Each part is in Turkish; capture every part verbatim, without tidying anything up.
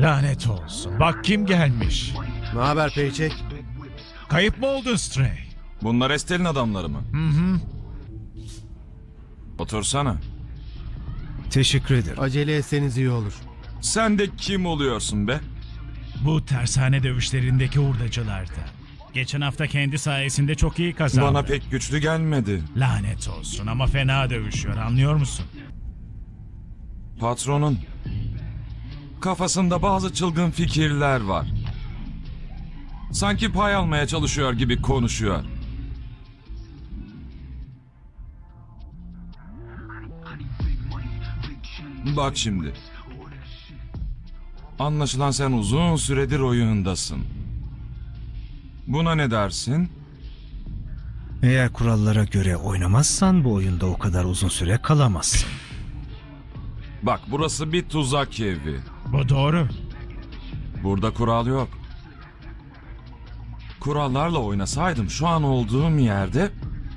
Lanet olsun. Bak kim gelmiş. Ne haber Paycheck? Kayıp mı oldun Stray? Bunlar Estel'in adamları mı? Hı hı. Otursana. Teşekkür ederim. Acele etseniz iyi olur. Sen de kim oluyorsun be? Bu tersane dövüşlerindeki hurdacılardı. Geçen hafta kendi sayesinde çok iyi kazandı. Bana pek güçlü gelmedi. Lanet olsun ama fena dövüşüyor, anlıyor musun? Patronun kafasında bazı çılgın fikirler var. Sanki pay almaya çalışıyor gibi konuşuyor. Bak şimdi. Anlaşılan sen uzun süredir oyundasın. Buna ne dersin? Eğer kurallara göre oynamazsan bu oyunda o kadar uzun süre kalamazsın. Bak burası bir tuzak evi. Bu doğru. Burada kural yok. Kurallarla oynasaydım şu an olduğum yerde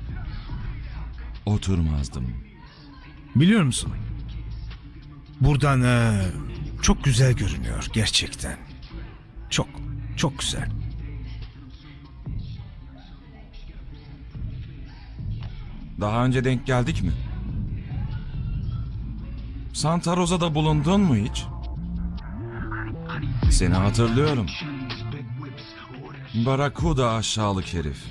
oturmazdım. Biliyor musun? Buradan eee, çok güzel görünüyor gerçekten. Çok, çok güzel. Daha önce denk geldik mi? Santa Rosa'da bulundun mu hiç? Seni hatırlıyorum. Barracuda aşağılık herif.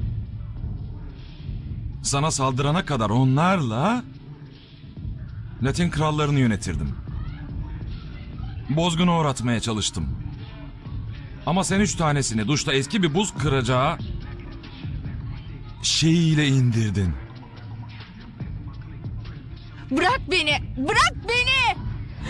Sana saldırana kadar onlarla Latin krallarını yönetirdim. Bozgunu uğratmaya çalıştım. Ama sen üç tanesini duşta eski bir buz kıracağı şeyiyle indirdin. Bırak beni! Bırak beni!